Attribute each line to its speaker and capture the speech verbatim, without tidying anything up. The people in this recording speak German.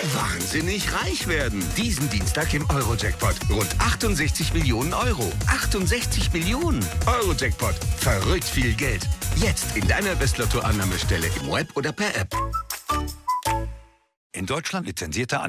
Speaker 1: wahnsinnig reich werden. Diesen Dienstag im Eurojackpot. Rund achtundsechzig Millionen Euro. achtundsechzig Millionen. Eurojackpot. Verrückt viel Geld. Jetzt in deiner Westlotto-Annahmestelle im Web oder per App.
Speaker 2: In Deutschland lizenzierter